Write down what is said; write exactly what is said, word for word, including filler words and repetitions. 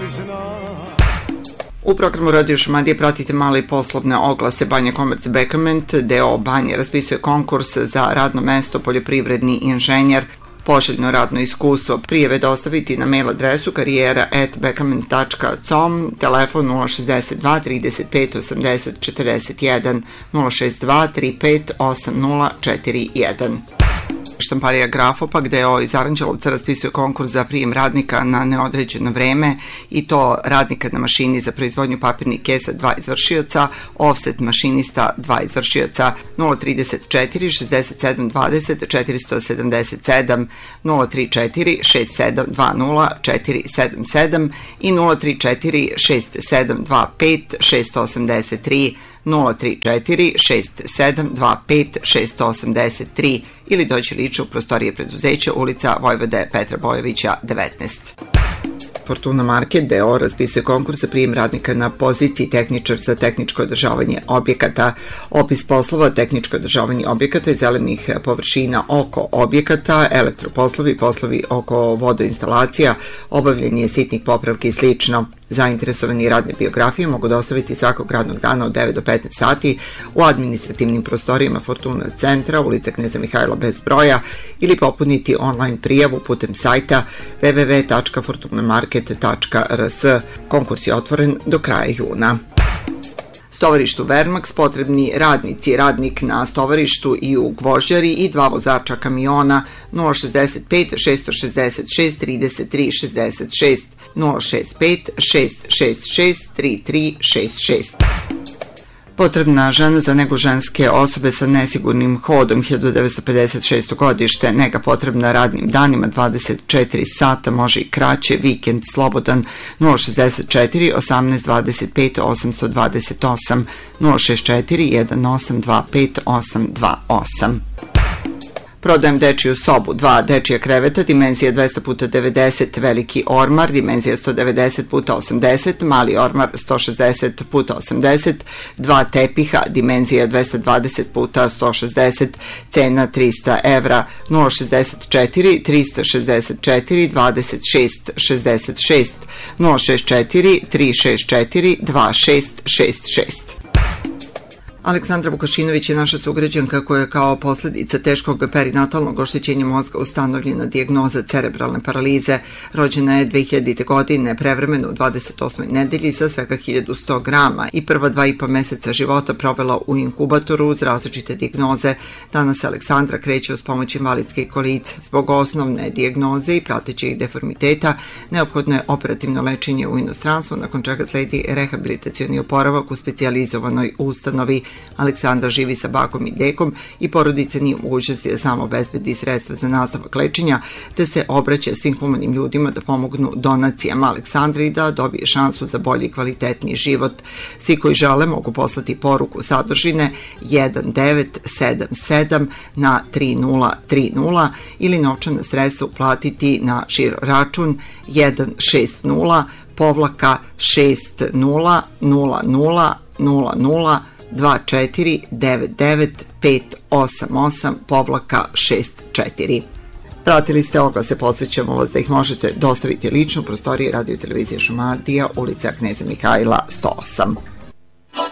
U programu Radio Šumadije pratite male i poslovne oglase. Banja Komerc Bekament, D O Banje, raspisuje konkurs za radno mesto poljoprivredni inženjer. Poželjno radno iskustvo. Prijave dostaviti na mail adresu karijera at bekament tačka com, telefon nula šezdeset dva trideset pet osamdeset četrdeset jedan, nula šezdeset dva trideset pet osamdeset nula četrdeset jedan. Štamparija Grafopa, gde o iz Aranđelovca raspisuje konkurs za prijem radnika na neodređeno vreme, i to radnika na mašini za proizvodnju papirnih kesa dva izvršioca, offset mašinista dva izvršioca. Nula trideset četiri šezdeset sedam dvadeset četiristo sedamdeset sedam, nula tri četiri šest sedam dva nula četiri sedam sedam i nula tri četiri šest sedam dva pet šest osam tri, nula tri četiri šest sedam dva pet šest osam tri ili dođi lično u prostorije preduzeća, ulica Vojvode Petra Bojovića devetnaest. Fortuna Market D O raspisuje konkurs za prijem radnika na poziciji tehničar za tehničko održavanje objekata. Opis poslova: tehničko održavanje objekata i zelenih površina oko objekata, elektroposlovi, poslovi oko vodoinstalacija, obavljanje sitnih popravki i slično. Zainteresovani radne biografije mogu dostaviti svakog radnog dana od devet do petnaest sati u administrativnim prostorijama Fortuna centra, ulica Kneza Mihajla bez broja, ili popuniti online prijavu putem sajta w w w tačka fortuna market tačka r s. Konkurs je otvoren do kraja juna. Stovarištu Vermax potrebni radnici, radnik na stovarištu i u gvožđari i dva vozača kamiona. Nula šezdeset pet šest šezdeset šest trideset tri šezdeset šest, nula šezdeset pet šest šest šest tri tri šest šest. Potrebna žena za negu ženske osobe sa nesigurnim hodom, hiljadu devetsto pedeset šesto godište, nega potrebna radnim danima, dvadeset četiri sata, može i kraće, vikend slobodan. Nula šezdeset četiri osamnaest dvadeset pet osamsto dvadeset osam, nula šezdeset četiri jedan osam dva pet osam dva osam. Prodajem dečiju sobu, dva dečija kreveta, dimenzija dvesta puta devedeset, veliki ormar, dimenzija sto devedeset puta osamdeset, mali ormar sto šezdeset puta osamdeset, dva tepiha, dimenzija dvesta dvadeset puta sto šezdeset, cena trista evra. Nula šezdeset četiri trista šezdeset četiri dvadeset šest šezdeset šest, nula šezdeset četiri tri šest četiri dva šest šest šest. Aleksandra Vukašinović je naša sugrađanka koja je kao posljedica teškog perinatalnog oštećenja mozga ustanovljena dijagnoza cerebralne paralize. Rođena je dve hiljadite. godine, prevremeno u dvadeset osmoj nedelji sa svega hiljadu sto grama i prva dva i po meseca života provela u inkubatoru uz različite dijagnoze. Danas Aleksandra kreće uz pomoć invalidske kolice. Zbog osnovne dijagnoze i pratećih deformiteta neophodno je operativno lečenje u inostranstvu, nakon čega sledi rehabilitacioni oporavak u specijalizovanoj ustanovi. Aleksandra živi sa bakom i dekom i porodica nije u mogućnosti da samo obezbedi sredstva za nastavak lečenja, te se obraća svim humanim ljudima da pomognu donacijama Aleksandri da dobije šansu za bolji i kvalitetniji život. Svi koji žele mogu poslati poruku sadržine jedan devet sedam sedam na tri nula tri nula ili novčana sredstva uplatiti na žiro račun jedan šest nula povlaka šest nula nula nula nula nula dva četiri devet devet pet osam osam povlaka šest četiri. Pratili ste oglase, podsjećamo vas da ih možete dostaviti lično u prostoriji Radio televizije Šumadija, ulica Kneza Mihajla sto osam.